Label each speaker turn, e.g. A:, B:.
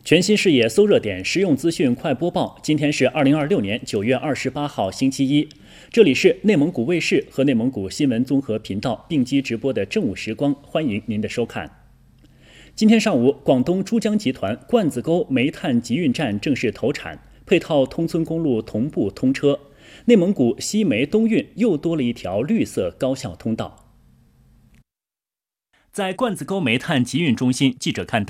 A: 全新视野搜热点，实用资讯快播报。今天是2026年9月28号，星期一。这里是内蒙古卫视和内蒙古新闻综合频道并机直播的正午时光，欢迎您的收看。今天上午，广东珠江集团罐子沟煤炭集运站正式投产，配套通村公路同步通车，内蒙古西煤东运又多了一条绿色高效通道。在罐子沟煤炭集运中心，记者看到